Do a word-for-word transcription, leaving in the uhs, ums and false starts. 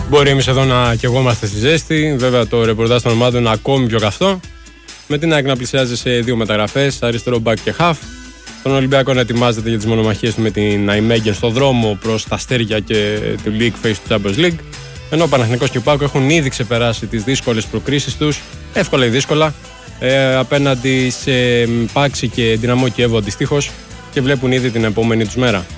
Μπορεί εμείς εδώ να καιγόμαστε στη ζέστη. Βέβαια το ρεπορτάζ των ομάδων είναι ακόμη πιο καυτό. Με την ΑΕΚ να πλησιάζει σε δύο μεταγραφές, αριστερό μπακ και χαφ. Τον Ολυμπιακό να ετοιμάζεται για τις μονομαχίες του με την Αϊμέγεν στο δρόμο προς τα αστέρια και το League Phase του Champions League. Ενώ ο Παναθηναϊκός και ο ΠΑΟΚ έχουν ήδη ξεπεράσει τις δύσκολες προκρίσεις τους, εύκολα ή δύσκολα, ε, απέναντι σε Πάξη και Δυναμό Κιέβο αντιστοίχως, και βλέπουν ήδη την επόμενη τους μέρα.